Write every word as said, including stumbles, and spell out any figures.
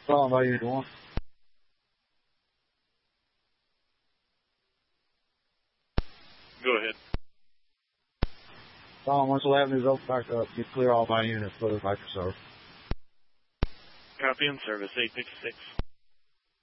Calling by unit one. Go ahead. Calling Winslow Avenue's open back up. Get clear all my units for the microserve. Copy in service eight six six.